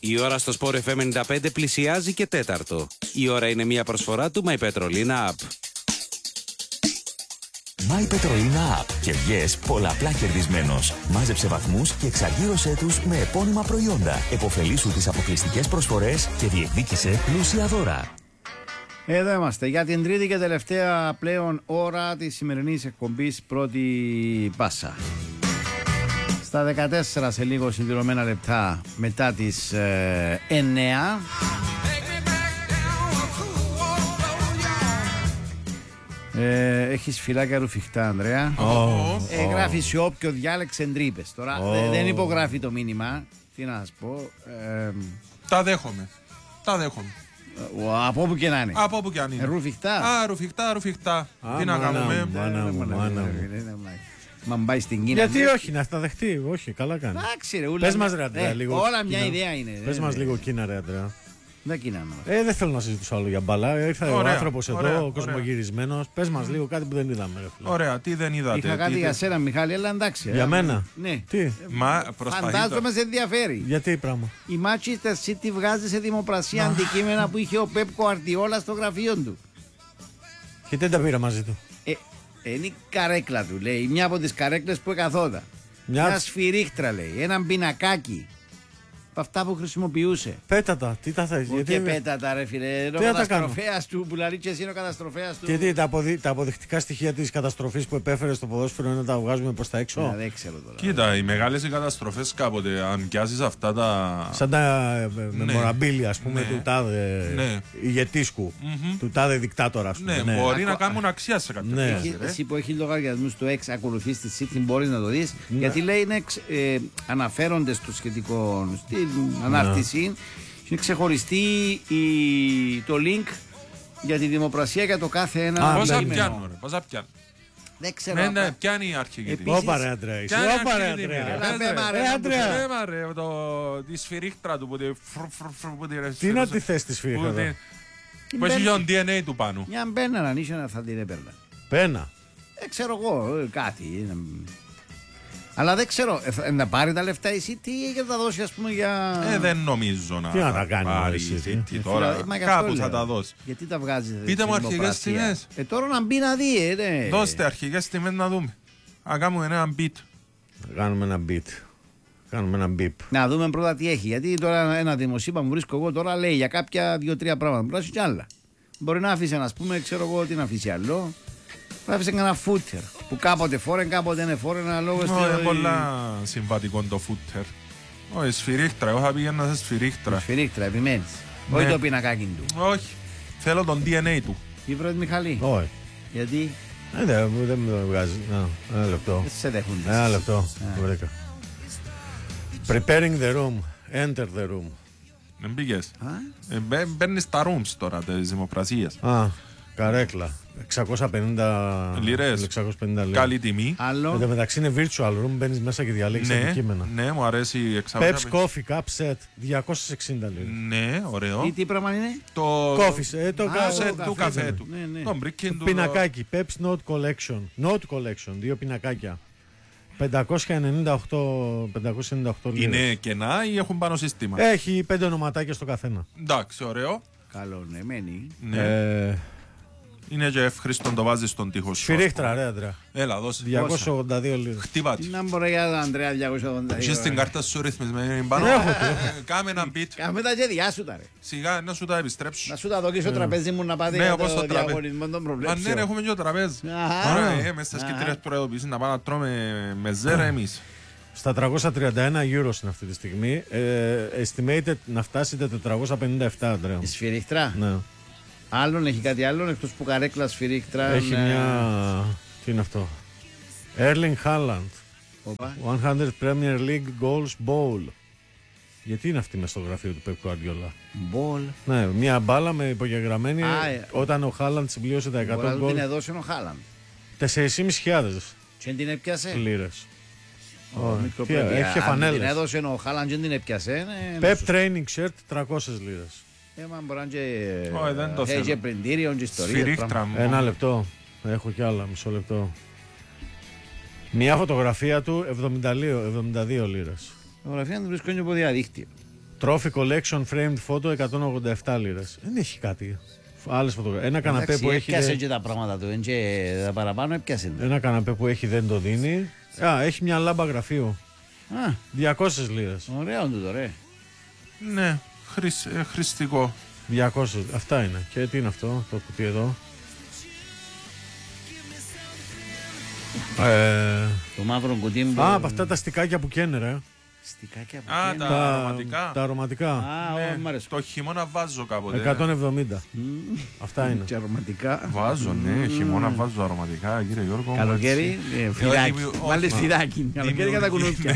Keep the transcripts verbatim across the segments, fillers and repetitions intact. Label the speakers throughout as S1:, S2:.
S1: Η ώρα στο Sport εφ εμ ενενήντα πέντε πλησιάζει και τέταρτο. Η ώρα είναι μια προσφορά του My Petrolina App.
S2: My Petrolina App. Κερδιές πολλαπλά κερδισμένος. Μάζεψε βαθμούς και εξαργύρωσέ τους με επώνυμα προϊόντα. Εποφελήσου τις αποκλειστικές προσφορές και διεκδίκησε πλούσια δώρα.
S3: Εδώ είμαστε για την τρίτη και τελευταία πλέον ώρα της σημερινής εκπομπής Πρώτη Πάσα. Στα δεκατέσσερα σε λίγο συμπληρωμένα λεπτά μετά τις ε, εννέα. Ε, έχεις φυλάκια ρουφιχτά, Ανδρέα.
S4: Oh,
S3: ε,
S4: oh.
S3: Γράφει σε όποιο διάλεξε τρύπες. Τώρα
S4: Oh.
S3: δε, δεν υπογράφει το μήνυμα. Τι να σας πω. Ε,
S4: Τα δέχομαι. Τα δέχομαι.
S3: από όπου και να είναι.
S4: Από όπου και αν είναι.
S3: Ε, ρουφιχτά.
S4: Α, ρουφιχτά, ρουφιχτά.
S5: Α,
S4: Τι να
S5: μάνα
S4: κάνουμε.
S5: μου, μάνα μου, μάνα μου.
S3: Μα πάει στην Κίνα.
S5: Γιατί όχι, να τα δεχτεί, όχι, καλά κάνει.
S3: Εντάξει, ρε, ούλα,
S5: Πες μας ρε Αντρέα,
S3: ε,
S5: λίγο
S3: όλα μια
S5: Κίνα.
S3: ιδέα είναι.
S5: Πες
S3: ε,
S5: μας
S3: ε,
S5: λίγο Κίνα ρε Αντρέα.
S3: Δεν Κίνα.
S5: Ε, δεν θέλω να συζητήσω άλλο για μπαλά. Ήρθε ο
S4: Ωραία,
S5: άνθρωπος
S4: ωραία,
S5: εδώ, ο
S4: ωραία.
S5: κοσμογυρισμένος. Πες μας λίγο κάτι που δεν είδαμε. Ρε, φίλε.
S4: Ωραία, τι δεν είδατε.
S3: Είχα κάτι
S4: τι
S3: για
S4: δεν-
S3: σένα, Μιχάλη, αλλά εντάξει.
S5: Για
S3: ε,
S5: μένα.
S3: Ναι.
S5: Τι,
S4: Μα προσπαθεί.
S3: Φαντάζομαι σε ενδιαφέρει.
S5: γιατί πράγμα.
S3: Η Manchester City βγάζει σε δημοπρασία αντικείμενα που είχε ο Πεπ Γκουαρντιόλα στο γραφείο του.
S5: Και δεν τα πήρα μαζί του.
S3: Ε, είναι η καρέκλα του, λέει. Μια από τις καρέκλες που εκαθόταν.
S5: Μια-
S3: Μια σφυρίχτρα, λέει. Ένα πινακάκι. Από αυτά που χρησιμοποιούσε.
S5: Πέτατα, τι τα θες.
S3: Όχι και πέτατα, ρε φίλε. Είναι ο
S5: Τι να τα κάνω.
S3: καταστροφέας του που λαλεί και εσύ είναι ο καταστροφέας του.
S5: Και τι, τα, αποδει... τα αποδεικτικά στοιχεία της καταστροφής που επέφερε στο ποδόσφαιρο είναι να τα βγάζουμε προς τα έξω.
S3: Να, δεν ξέρω τώρα.
S4: Κοίτα, οι μεγάλες καταστροφές κάποτε, αν πιάσεις αυτά τα.
S5: Σαν τα ε, ε,
S4: Ναι.
S5: μεμοραμπίλια, ας πούμε,
S4: Ναι.
S5: του τάδε
S4: Ναι.
S5: ηγετήσκου,
S4: Μμμ.
S5: του τάδε δικτάτορα, ας πούμε.
S4: Ναι, μπορεί να
S3: Ακο-
S4: κάνουν αξία σε κάποια
S5: Ναι.
S4: φάση,
S3: Εσύ-
S4: ρε.
S3: Εσύ που έχει λογαριασμού στο X, ακολουθεί τη City, μπορεί να το δει. Γιατί λέει είναι ξ- ε, αναφέρονται στο σχετικό στην ανάρτηση. Είναι ξεχωριστή η, το link για τη δημοπρασία για το κάθε ένα.
S5: Α,
S4: Πόσα
S3: κείμενο.
S4: πιάνουν, ρε, πόσα πιάνουν.
S3: Δεν ξέρω.
S4: Ναι,
S3: απλά-
S4: ναι, πιάνει η αρχική.
S3: Επίσης-
S5: Όπα ρε Αντρέα, είσαι.
S4: Πιάνει
S5: Όπα ρε
S4: αρχική τιμή,
S5: Αντρέα.
S3: Έλα, πέ, μα, ρε,
S5: Ε,
S3: να
S5: Αντρέα.
S3: μπουζέ.
S4: Έμα ρε, το- τη σφυρίχτρα του που τη φρου, φρου, φρου, που τη ρε,
S5: Τι να
S4: σφυρίχτρα-
S5: τη θες τη σφύριχα
S4: που
S5: εδώ.
S4: τη- που έχει τον ντι εν έι του πάνω.
S3: Μια μπαίνα να νύχια να θα την έπαιρνα.
S5: Πένα.
S3: Δεν ξέρω εγώ, ε, κάτι. είναι. Αλλά δεν ξέρω, ε, θα- να πάρει τα λεφτά η City ή να τα δώσει, ας πούμε, για.
S4: Ε, δεν νομίζω να
S5: Τι να τα κάνει,
S4: πάρει
S5: εσύ,
S4: η
S5: τι.
S4: City
S3: Ε,
S4: τώρα.
S3: φίλε, μα γι' αυτό
S4: Κάπου
S3: λέω.
S4: θα τα δώσει.
S3: Γιατί τα βγάζει.
S4: Πείτε μου
S3: στην
S4: αρχικές
S3: δημοπρασία.
S4: τιμές.
S3: Ε, τώρα να μπει να δει, ε, ναι.
S4: Δώστε αρχικές τιμές να δούμε. Να κάνουμε ένα beat.
S5: Κάνουμε ένα beat. Κάνουμε ένα beep.
S3: Να δούμε πρώτα τι έχει. Γιατί τώρα ένα δημοσίευμα που βρίσκω εγώ τώρα λέει για κάποια δύο-τρία πράγματα. Μπορεί να έχει κι άλλα. Μπορεί να αφήσει ένα, α πούμε, ξέρω εγώ τι να αφήσει άλλο. Θα άφησε ένα φούτερ που κάποτε φόρεν, κάποτε είναι φόρεν, ένα λόγο
S4: Ω, Είναι πολλά συμβατικό το φούτερ. Όχι, σφυρίχτρα. Εγώ θα πήγαινα σε σφυρίχτρα.
S3: Σφυρίχτρα, επιμένει.
S4: Ναι.
S3: Όχι το πινακάκι του.
S4: Όχι. Θέλω τον ντι εν έι του.
S3: Τι πρώτη Μιχαλή.
S5: Όχι.
S3: Γιατί
S5: Ε, Δεν δεν με βγάζει. Να, ένα λεπτό.
S3: δεν σε δέχονται.
S5: Ένα λεπτό. Βρήκα. Preparing the room. Enter the room.
S4: Δεν πήγες.
S3: Α,
S4: Ε, μπαι- Μπαίνεις στα rooms τώρα της δημοπρασίας.
S5: Α, καρέκλα. εξακόσια πενήντα
S4: Λιρές.
S5: εξακόσια πενήντα λίρες.
S4: Καλή τιμή.
S5: Εν τω
S3: Άλλο.
S5: μεταξύ είναι virtual room, μπαίνεις μέσα και διαλέγεις
S4: Ναι,
S5: αντικείμενα.
S4: ναι, μου αρέσει η εξαγωγή.
S5: Peps Coffee Cup Set διακόσιες εξήντα λίρες.
S4: Ναι, ωραίο.
S3: Τι, τι πράγμα είναι.
S4: Το
S5: Coffee, ε, το
S3: Α,
S5: κα-
S4: set
S3: το
S4: του
S3: καφέ,
S4: καφέ
S3: ναι.
S4: του.
S3: Ναι, ναι.
S4: Τον μπρίκιν του.
S5: Πινακάκι, Peps Note Collection. Note Collection, δύο πινακάκια. πεντακόσια ενενήντα οκτώ λίρες.
S4: Είναι κενά ή έχουν πάνω σύστημα.
S5: Έχει πέντε ονοματάκια στο καθένα.
S4: Εντάξει, ωραίο.
S3: Καλό, ναι, μένει.
S4: Ναι.
S5: Ε,
S4: Είναι και εύχριστο να το βάζεις στον τοίχο σου.
S5: Σφυρίχτρα, ρε Αντρέα.
S4: Έλα, δώσε.
S5: διακόσια ογδόντα δύο λίρες.
S4: Χτύπα
S3: Τι
S4: τη.
S3: να μπορεί για τον Ανδρέα διακόσια ογδόντα.
S4: Έχεις την κάρτα σου ρυθμισμένη πάνω.
S5: Έχω,
S4: Ε, Κάμε ένα beat.
S3: Κάμε τα γεδιά σου τα ρε.
S4: Σιγά να σου τα επιστρέψω.
S3: Να σου τα δω και στο τραπέζι μου να πάτε
S4: Ναι,
S3: για
S4: όπως
S3: το
S4: το τραπέζι.
S3: διαγωνισμό των
S4: Αν ναι,
S3: προβλέψεων.
S4: ρε, έχουμε και το τραπέζι.
S3: Αχα.
S4: Ωραία, ε, μες στις
S3: Α.
S4: κεντρικές προειδοποιήσεις να πάμε να τρώμε με ζέρα εμείς.
S5: Στα τριακόσια τριάντα ένα euros είναι αυτή τη στιγμή. Ε, estimated να φτάσετε τετρακόσια πενήντα επτά, Αντρέα.
S3: Η σφυρίχτρα.
S5: Ναι.
S3: Άλλον έχει κάτι άλλο εκτός που καρέκλα σφυρίχτρα.
S5: Έχει
S3: ναι.
S5: μια. Τι είναι αυτό. Erling Haaland.
S3: Οπα.
S5: εκατό Premier League Goals Bowl. Γιατί είναι αυτή μες στο γραφείο του Pep Guardiola.
S3: Μπολ.
S5: Ναι, μια μπάλα με υπογεγραμμένη
S3: Α, ε.
S5: όταν ο Χάλαντ συμπλήρωσε τα
S3: Μπορεί να
S5: εκατό
S3: του την
S5: γκολ.
S3: έδωσε ο Χάλαντ.
S5: τέσσερις χιλιάδες πεντακόσιες
S3: Και την έπιασε.
S5: λίρες.
S3: Ο
S5: Ω,
S3: μικροπρέπεια.
S5: τι, έχει και
S3: Αν
S5: φανέλες.
S3: την έδωσε ο Χάλαντ και την έπιασε. ναι,
S5: Pep
S3: νόσος.
S5: Training Shirt τριακόσιες λίρες.
S3: Ε, μα μπορεί να είναι
S4: Ω, ε, δεν το
S3: και-
S4: θέλω.
S3: και πρεντήριο και ιστορίες.
S4: Σφυρίχτρα
S3: πράγμα.
S4: μου.
S5: Ένα λεπτό. Έχω κι άλλα, μισό λεπτό. Μια φωτογραφία του εβδομήντα δύο λίρες.
S3: Η φωτογραφία να την βρίσκω και από διαδίκτυο.
S5: Trophy Collection Framed Photo εκατόν ογδόντα επτά λίρες. Δεν έχει κάτι. Άλλες φωτογραφίες. Ένα καναπέ που έχει.
S3: Έπιασε
S5: δεν...
S3: και τα πράγματα του. Και τα παραπάνω έπιασε.
S5: Ένα καναπέ που έχει δεν το δίνει. Α, έχει μια λάμπα γραφείου.
S3: Α,
S5: διακόσιες λίρες.
S3: ωραίο του τώρα.
S4: Ναι, χρησ, ε, χρηστικό.
S5: διακόσιες. Αυτά είναι. Και τι είναι αυτό το κουτί εδώ. Ε...
S3: Το μαύρο κουτί μου.
S5: Α, από αυτά τα στικάκια που καίνε, ρε.
S3: Στικάκια που
S4: Α,
S3: καίνε.
S4: τα αρωματικά.
S5: Τα αρωματικά.
S3: Α,
S4: Ναι,
S3: ω, μ' αρέσει.
S4: το χειμώνα βάζω κάποτε.
S5: εκατόν εβδομήντα. Αυτά είναι.
S3: Και αρωματικά.
S4: Βάζω, ναι, χειμώνα βάζω αρωματικά, κύριε Γιώργο.
S3: Καλοκαίρι, ε,
S4: Ε,
S3: φιδάκι.
S4: όχι,
S3: Βάλεις
S4: όχι.
S3: φιδάκι. Καλοκαίρι κατά κουνούπια.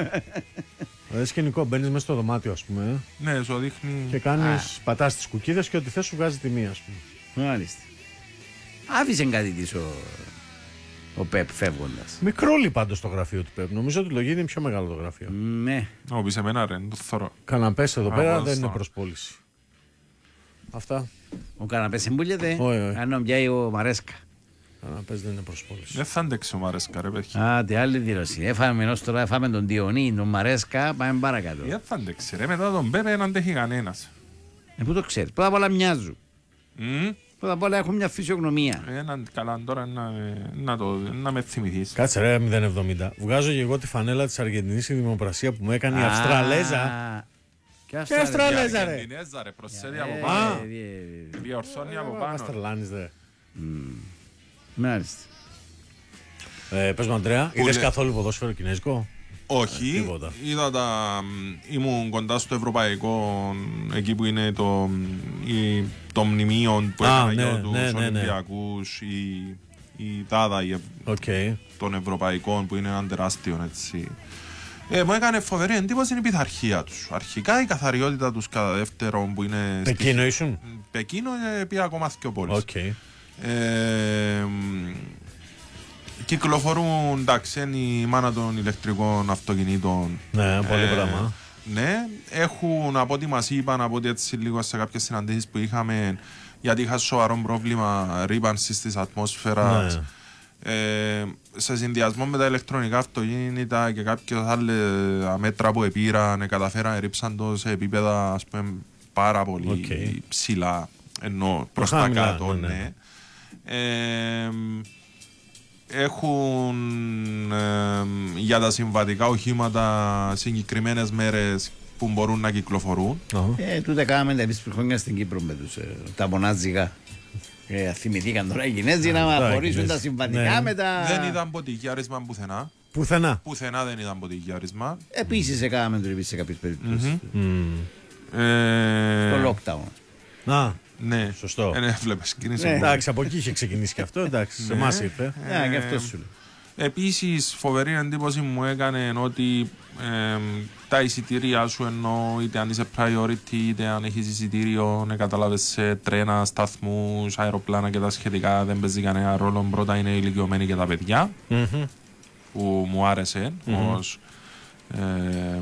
S5: Ε, σκηνικό, μπαίνεις μέσα στο δωμάτιο, ας πούμε,
S4: Ναι, σου δείχνει.
S5: και κάνεις, πατάς τις κουκίδες και ό,τι θες σου βγάζει τιμή, ας πούμε.
S3: Μάλιστα. Άφησε κάτι της ο, ο Πεπ φεύγοντας.
S5: Μικρόλι πάντως το γραφείο του Πεπ. Νομίζω ότι λογίζει είναι πιο μεγάλο το γραφείο.
S3: Ναι.
S4: Ω, πεις εμένα ρε, το θωρώ.
S5: Καναπές εδώ
S4: Α,
S5: πέρα
S4: μάλιστα.
S5: δεν είναι προς πώληση. Αυτά.
S3: Ο καναπές εμπούλεται.
S5: Όχι, όχι.
S3: Αν πιάει ο Μαρέσκα.
S5: Καναπές δεν είναι προς πώληση.
S4: Δεν θα αντέξει ο Μαρέσκα ρε παιδιά.
S3: Α, τι άλλη δήλωση. Έφαμε ενός τώρα, έφαμε τον Διονύ, τον Μαρέσκα, πάμε παρακάτω.
S4: Δεν θα αντέξει ρε, μετά τον Πέπε δεν αντέχει κανένας.
S3: Ε, πού το ξέρεις. Πρώτα απ' όλα μοιάζουν.
S4: Μμ.
S3: Πρώτα απ' όλα έχουν μια φυσιογνωμία.
S4: Έναν καλά τώρα να, να, το, να με θυμηθείς.
S5: Κάτσε ρε μηδέν εβδομήντα. Βγάζω και εγώ τη φανέλα της Αργεντινής στη δημοπρασία που μου έκανε η
S3: Α,
S5: Αυστραλέζα.
S3: Και
S5: Και Αυστραλέζα ρε.
S4: Αργεντινέζα ρε, προσθέτει
S3: Ε,
S4: από
S5: Α.
S4: πάνω.
S3: ε, ε, ε,
S4: Διορθώνει από
S5: Μας
S4: πάνω.
S5: τρελάνεις ρε.
S3: Μάλιστα.
S5: Ε, πες μου Αντρέα,
S4: Που
S5: είδες
S4: λέ-
S5: καθόλου ποδόσφαιρο κινέζικο?
S4: Όχι,
S5: Τίποτα.
S4: είδα τα, ήμουν κοντά στο ευρωπαϊκό, εκεί που είναι το, η, το μνημείο που
S5: Α,
S4: έκανα
S5: ναι,
S4: για τους
S5: ναι, ναι, ναι.
S4: Ολυμπιακούς, η, η τάδα η-
S5: Οκ.
S4: των ευρωπαϊκών που είναι έναν τεράστιο έτσι. Ε, μου έκανε φοβερή εντύπωση η πειθαρχία τους. Αρχικά η καθαριότητα τους κατά δεύτερον που είναι στη-
S5: Πεκίνο ήσουν?
S4: Πεκίνο ε, πήγα ακόμα δύο πόλεις.
S5: Οκ.
S4: Ε, μ, κυκλοφορούν, εντάξει, είναι η μάνα των ηλεκτρικών αυτοκινήτων.
S5: Ναι, πολύ
S4: Ε,
S5: πράγμα.
S4: Ναι, έχουν από ό,τι μας είπαν, από ό,τι έτσι λίγο σε κάποιες συναντήσεις που είχαμε, γιατί είχα σοβαρό πρόβλημα ρύπανσης της ατμόσφαιρας.
S5: Ναι.
S4: Ε, σε συνδυασμό με τα ηλεκτρονικά αυτοκίνητα και κάποια άλλα μέτρα που επήραν, καταφέραν ρίψαν το σε επίπεδα ας πούμε, πάρα πολύ
S5: Οκ.
S4: ψηλά, ενώ προς
S5: Αχα,
S4: τα
S5: μιλά,
S4: κάτω,
S5: ναι, ναι.
S4: ναι. Ε, έχουν ε, για τα συμβατικά οχήματα συγκεκριμένες μέρες που μπορούν να κυκλοφορούν.
S5: Αχα.
S3: Ε, τούτε κάναμε τα εμείς πριν χρόνια στην Κύπρο με τους ε, τα μονάζιγα. Ε, θυμηθήκαν τώρα οι Κινέζοι να
S5: τώρα οι
S3: χωρίσουν
S5: Κινέζοι.
S3: τα συμβατικά
S5: Ναι.
S3: με τα...
S4: Δεν είδαν ποτηγιάρισμα πουθενά.
S5: Πουθενά.
S4: Πουθενά δεν είδαν ποτηγιάρισμα.
S3: Επίσης έκαναμε το επίσης σε κάποιες περιπτώσεις.
S5: Μμμ.
S4: Ε,
S3: Το lockdown.
S5: Α,
S4: Ναι.
S5: Σωστό.
S4: Ε, ναι, βλέπεις, κίνησε.
S3: Ναι.
S4: πολύ.
S5: εντάξει, από εκεί είχε ξεκινήσει και αυτό. Εντάξει, σε εμάς ήρθε.
S3: Ναι, και αυτό σου λέω.
S4: Επίσης, φοβερή εντύπωση μου έκανε ότι ε, τα εισιτήρια σου ενώ είτε αν είσαι priority είτε αν έχεις εισιτήριο να καταλάβεις σε τρένα, σταθμούς, αεροπλάνα και τα σχετικά δεν παίζει κανένα ρόλο. Πρώτα είναι οι ηλικιωμένοι και τα παιδιά
S5: Μμμ.
S4: που μου άρεσε ως, ε,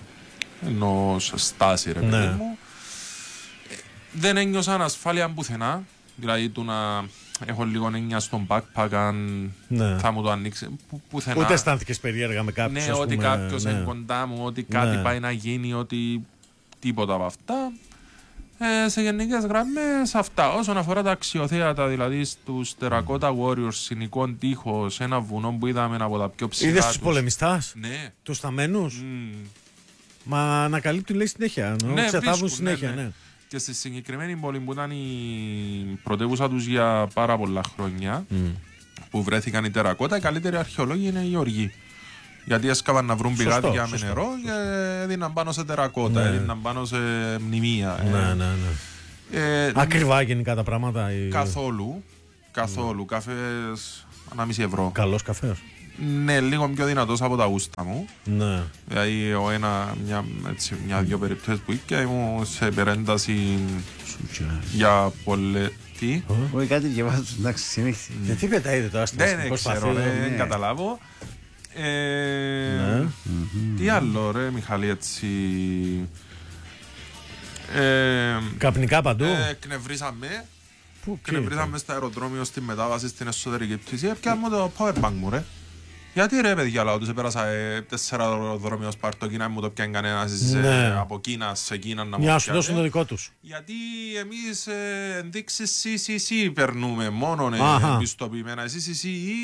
S4: ενώ ως στάση ρε παιδί
S5: Ναι.
S4: μου. Ε, Δεν ένιωσα ανασφάλεια πουθενά, δηλαδή του να έχω λίγο έννοια στον backpack αν
S5: Ναι.
S4: θα μου το ανοίξει. Που, πουθενά.
S5: Ούτε αισθάνθηκε περίεργα με κάποιους.
S4: Ναι,
S5: ας
S4: ότι
S5: πούμε,
S4: κάποιος
S5: ναι.
S4: είναι κοντά μου, ότι κάτι
S5: Ναι.
S4: πάει να γίνει, ότι τίποτα από αυτά. Ε, σε γενικές γραμμές αυτά. Όσον αφορά τα αξιοθέατα, δηλαδή στους Terracotta Warriors, συνοικών τείχος, σε ένα βουνό που είδαμε από τα πιο ψηλά.
S5: Είδες τους
S4: τους-
S5: πολεμιστάς,
S4: Ναι.
S5: τους σταμένους.
S4: Μμ.
S5: Μα ανακαλύπτουν λέει συνέχεια.
S4: Ναι,
S5: Ναι, ξεθάβουν
S4: βρίσκουν,
S5: συνέχεια,
S4: ναι, ναι.
S5: ναι.
S4: Και στη συγκεκριμένη πόλη που ήταν η πρωτεύουσα τους για πάρα πολλά χρόνια, που βρέθηκαν οι Τερακότα, οι καλύτεροι αρχαιολόγοι είναι οι Οργοί. Γιατί έσκαβαν να βρουν
S5: Σωστό,
S4: πηγάδια με
S5: σωστό,
S4: νερό και έδιναν πάνω σε τερακότα,
S5: Ναι.
S4: έδιναν πάνω σε μνημεία. ε.
S5: Ναι, ναι, ναι.
S4: Ε,
S5: Ακριβά γενικά τα πράγματα. η-
S4: Καθόλου. Καθόλου. Καφές ανάμιση ευρώ.
S5: Καλός καφές.
S4: Ναι, λίγο πιο δυνατός από τα γούστα μου.
S5: Ναι.
S4: Δηλαδή, ο ένα, μια, έτσι, μια-δυο περιπτώσεις που είχε, ήμουν σε περένταση για πολλές. Τι?
S3: Όχι κάτι διαβάζω, εντάξει, συνέχισε.
S5: Γιατί πεταείτε τώρα στην
S4: Δεν ναι, ξέρω, δεν
S3: ναι.
S4: καταλάβω. Ε,
S5: Ναι.
S4: Τι άλλο, ρε Μιχαλή, έτσι. Ε,
S5: Καπνικά παντού.
S4: ε, Εκνευρίσαμε.
S5: Πού,
S4: Εκνευρίσαμε στο αεροδρόμιο στη μετάβαση στην εσωτερική πτήση. Έπιαμε το powerbank μου, ρε. Γιατί ρε παιδιά, λαό τους επέρασα ε, τέσσερα αεροδρόμιο Σπαρτό, να μου το πιάνει κανένας ε,
S5: Ναι.
S4: από Κίνα σε Κίνα να μου
S5: Για να σου
S4: πιάνει.
S5: δώσουν το δικό τους.
S4: Γιατί εμείς ε, ενδείξεις σι σι σι περνούμε, μόνο ε,
S5: Αχα.
S4: πιστοποιημένα σι σι σι ή...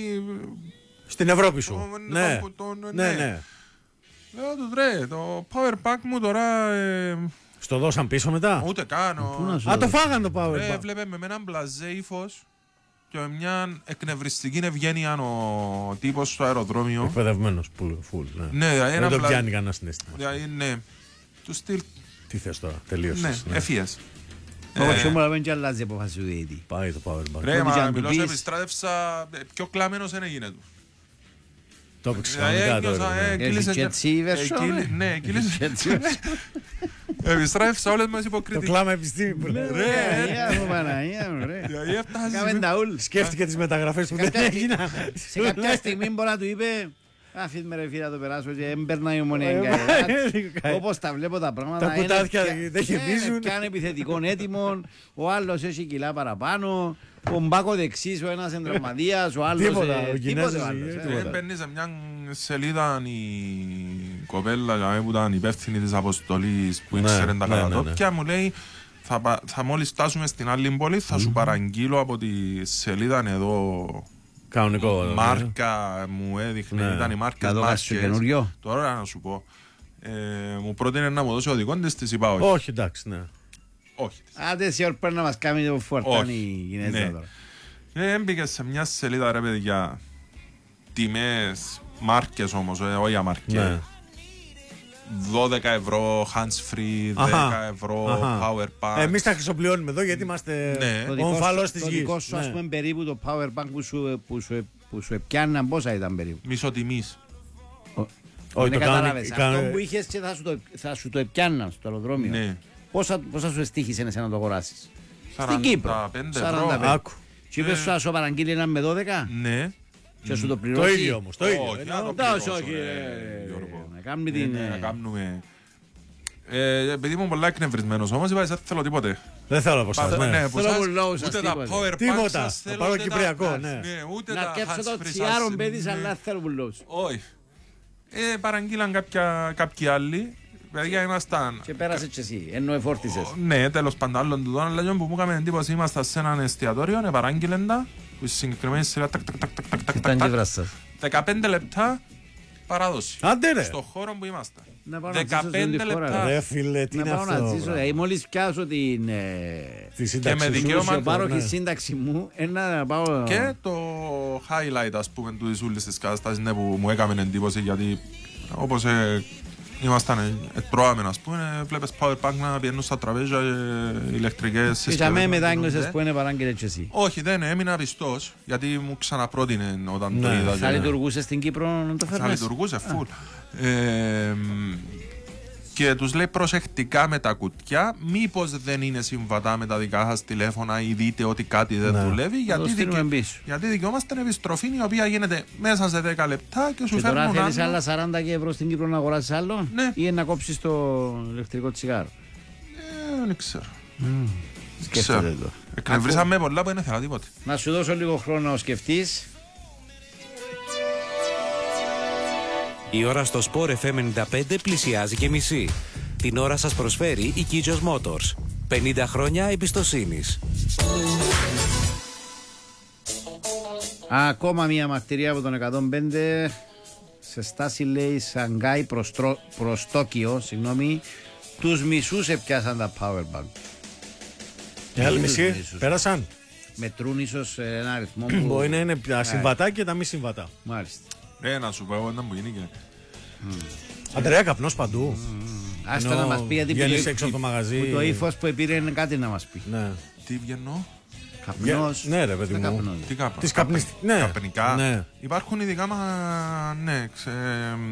S5: Στην Ευρώπη σου.
S4: Το-
S5: Ναι.
S4: το- το-
S5: Ναι,
S4: ναι.
S5: ναι.
S4: Λέω του ρε, το power bank μου τώρα ε,
S5: Στο δώσαν πίσω μετά.
S4: ούτε κάνω.
S5: Α, το φάγαν το power
S4: Ρε,
S5: bank.
S4: βλέπε με έναν μπλαζέ ύφος και με μια εκνευριστική ευγένεια ο τύπος στο αεροδρόμιο.
S5: Εκπαιδευμένος, full. Ναι.
S4: Ναι, δηλαδή
S5: Δεν
S4: ένα
S5: το
S4: μπλα-
S5: πιάνει κανένα συνέστημα.
S4: Δηλαδή, ναι, του στυλ,
S5: Τι θες τώρα,
S4: ναι,
S5: τελείωσες. Ναι.
S4: ευφύες.
S3: Όχι, όμως δεν και αλλάζει η απόφαση του διαιτητή.
S5: Πάει το power bank.
S4: Ρε,
S3: Ό,τι και
S4: μα
S3: αν του
S4: μιλώς
S3: πεις.
S4: επιστράτευσα, ε, πιο κλάμενος δεν έγινε του.
S5: Το έπαιξε
S4: Δηλαδή,
S5: κανονικά
S4: ένιωσα,
S5: τώρα.
S4: ε,
S5: ναι.
S3: Έχει
S4: κύλησε
S3: και
S4: και-
S3: έτσι η
S4: ε,
S3: version,
S4: κύλη-
S3: ε.
S4: Ναι, κύλησε.
S3: Και έτσι version.
S4: Επιστράτευσα όλες μας
S5: Το
S4: υποκριτικές.
S5: κλάμα επιστήμη που λέει.
S4: Ρε,
S3: Παναγία μου, Παναγία μου, ρε.
S4: Δηλαδή, έφτασε
S3: Κάμε
S4: σε-
S3: τα ούλ.
S5: Σκέφτηκε τις μεταγραφές που δεν
S3: Κάποια-
S5: έγιναν.
S3: Σε κάποια στιγμή μπορεί να του είπε αφήνει με ρε φίλα το περάσω και έμπαιρνα η ομονία
S5: Ε,
S3: εγκαίδα. Όπως τα βλέπω τα πράγματα.
S5: Τα
S3: είναι
S5: κουτάκια
S3: πια-
S5: δεν γεμίζουν.
S3: είναι πια επιθετικών έτοιμων. Ο άλλος έχει κιλά παραπάνω. Ο Μπάκο δεξής, ο ένας εντραυματίας, ο άλλος.
S5: Τίποτα,
S3: ε,
S5: ο
S3: τίποτε
S5: Κινέζος,
S3: ο άλλος,
S5: ε,
S3: ε.
S5: τίποτα.
S4: Ε, Μπαίνει σε μια σελίδα η κοπέλα δηλαδή, που ήταν υπεύθυνη της αποστολής που
S5: Ναι,
S4: ήξερε τα
S5: ναι, ναι, ναι.
S4: κατατόπια μου λέει θα, πα- θα μόλις φτάσουμε στην άλλη πόλη θα σου παραγγείλω από τη σελίδα εδώ
S5: Κανονικό. ναι.
S4: μάρκα μου έδειχνε,
S5: Ναι.
S4: ήταν οι μάρκες
S3: Να το κάνεις στο
S4: μάρκες.
S3: καινούριο.
S4: Τώρα να σου πω ε, μου πρότεινε να μου δώσει ο δικό της, της είπα όχι.
S5: Όχι, εντάξει, ναι.
S4: όχι.
S3: Άντε σε ώρπερ να μας κάνει το φορτάνι
S4: Όχι.
S3: η Κινέζα
S4: Ναι.
S3: τώρα.
S4: Ε, Έμπηκε σε μια σελίδα ρε παιδιά τιμές, μάρκες όμως, ε, όχι για μάρκες.
S5: Ναι.
S4: δώδεκα ευρώ hands free,
S5: Αχα.
S4: δέκα ευρώ
S5: Αχα.
S4: power bank.
S5: Εμείς τα χρησιμοποιούμε εδώ γιατί είμαστε
S4: Ναι.
S3: Το δικό σου-
S5: ομφαλός της
S3: Το
S5: γης.
S3: δικό σου, ας
S5: Ναι.
S3: πούμε, περίπου το power bank που σου, που σου, που σου επιάνναν πόσα ήταν περίπου.
S4: Μισοτιμής.
S5: Όχι,
S3: Δεν
S5: το κάνουν-
S3: κατάλαβες.
S5: κάνουν-
S3: Αυτό που είχες και θα σου το, θα σου το επιάνναν στο αεροδρόμιο.
S4: Ναι.
S3: Πόσα, πόσα σου εστίχησε εσένα να το αγοράσεις. Στην
S4: σαράντα
S3: Κύπρο.
S4: πέντε
S3: σαράντα
S4: ευρώ.
S3: πέντε.
S5: Άκου.
S3: Και είπες σου να σου παραγγείλει έναν με δώδεκα
S4: Ναι.
S3: και σου το
S5: Το
S3: πληρώσει.
S5: ίδιο όμως, το ίδιο.
S4: Όχι,
S5: Ένα-
S4: να το
S3: Εντάξει,
S4: πληρώσω,
S3: όχι,
S4: ρε,
S3: ε,
S4: Γιώργο.
S3: να κάνουμε
S4: Ναι,
S3: την,
S4: ναι,
S3: ε,
S4: να κάνουμε. Ε, επειδή ήμουν πολλά εκνευρισμένος όμως είπα δεν θέλω τίποτε.
S5: Δεν θέλω από εσάς,
S4: Πα-
S5: ναι.
S4: ναι, που
S3: Θέλω
S4: σας-
S3: λόγους σας,
S4: ούτε τα
S3: τίποτε.
S4: power bank
S5: Τίποτα.
S4: σας
S5: Θα
S4: θέλω,
S5: πάρω
S4: ούτε τα-
S5: κυπριακό, ναι.
S4: ούτε
S3: να
S4: τα
S3: κέψω το
S4: hands free
S3: τσιάρον
S4: σας,
S3: παιδίς,
S4: ναι.
S3: αλλά θέλω πουλούς.
S4: Όχι. Ε, παραγγείλαν κάποια, κάποιοι άλλοι. Παιδιά ήμασταν.
S3: Και πέρασε και εσύ, ενώ εφόρτισες.
S4: Ναι, τέλος πάντων, άλλον του δώνα, αλλά που μου έκαμε εντύπωση ήμασταν σε έναν εστιατόριο, ναι, παράγγειλεν τα, που στη συγκεκριμένη σειρά, τακ, τακ, τακ, τακ, τακ, τακ,
S3: Ήταν
S4: τακ,
S3: και βράσας.
S4: δεκαπέντε λεπτά παράδοση.
S5: Άντε ρε.
S4: Στο χώρο που ήμασταν.
S3: Να πάω να ζήσω σε
S4: δεκαπέντε
S3: όλη τη χώρα,
S4: λεπτά.
S5: Ρε φίλε, τι
S3: Να
S5: είναι
S3: πάω να
S5: αυτό.
S3: ζήσω,
S5: πράγμα.
S3: ε, μόλις πιάσω την ε,
S5: Τη σύνταξη
S4: με
S5: σου.
S4: δικαίωμα-
S3: πλουσιοπάροχη
S5: ναι.
S3: σύνταξη μου, ένα να πάω...
S4: Και το highlight, ας πούμε, του της ούλης της κατάστασης, ναι, που μου έκαμε εντύπωση, γιατί όπως ε, ήμασταν, ε, τρώαμε, ας πούμε, βλέπεις power bank να πηγαίνουν στα τραπέζια, ε, ηλεκτρικές
S3: Και για μέ μετά
S4: γίνονται.
S3: έγνωσες που είναι παράγγελε και εσύ.
S4: Όχι, δεν έμεινα πιστός, γιατί μου ξαναπρότεινε όταν το
S5: Ναι.
S4: είδα.
S3: Θα
S4: και-
S3: λειτουργούσε στην Κύπρο να το
S4: Θα
S3: φέρνεις.
S4: λειτουργούσε full. Ε, μ, και τους λέει προσεκτικά με τα κουτιά, μήπως δεν είναι συμβατά με τα δικά σας τηλέφωνα ή δείτε ότι κάτι δεν
S5: Ναι.
S4: δουλεύει, γιατί,
S3: στείλουμε
S4: δικαι...
S3: πίσω.
S4: γιατί δικαιόμαστε την επιστροφή η οποία γίνεται μέσα σε δέκα λεπτά και σου
S3: Και τώρα
S4: φέρνουν
S3: θέλεις
S4: άλλο.
S3: άλλα σαράντα ευρώ στην Κύπρο να αγοράσεις άλλο
S4: Ναι.
S3: ή να κόψεις το ηλεκτρικό τσιγάρο.
S4: Ε, δεν ξέρω.
S3: Σκέφτεται
S4: Ξέρω.
S3: το.
S4: Εκνευρίσαμε πολλά που δεν ήθελα τίποτε.
S3: Να σου δώσω λίγο χρόνο να σκεφτείς.
S1: Η ώρα στο Sport εφ εμ ενενήντα πέντε πλησιάζει και μισή. Την ώρα σας προσφέρει η Kijos Motors. πενήντα χρόνια εμπιστοσύνης.
S3: Ακόμα μία μαρτυρία από τον εκατόν πέντε σε στάση λέει Σανγκάη προς, Τρο... προς Τόκιο, συγγνώμη, τους μισούς επιάσαν τα power bank.
S5: Οι άλλοι
S3: Τους
S5: μισοί
S3: μισούς.
S5: πέρασαν.
S3: Μετρούν ίσως ε, ένα αριθμό που...
S5: Μπορεί να είναι τα συμβατά και τα μη συμβατά.
S3: Μάλιστα.
S4: Ε, να σου πω εγώ να μου γίνει και.
S5: Αντρέα, καπνός παντού.
S3: Άστα
S5: Ενώ
S3: να μας πει γιατί που
S5: βγαίνεις
S3: το-
S5: έξω από το μαγαζί.
S3: που το ύφος που επήρε είναι κάτι να μας πει.
S5: Ναι.
S4: Τι βγαίνω,
S3: Καπνός.
S5: Ναι, ρε, παιδί
S3: δεν
S5: μου.
S3: καπνός.
S4: τι κάπα.
S5: Τις καπνισ- ναι.
S4: Καπνικά.
S5: Ναι.
S4: Υπάρχουν ειδικά, μα, ναι, ξε...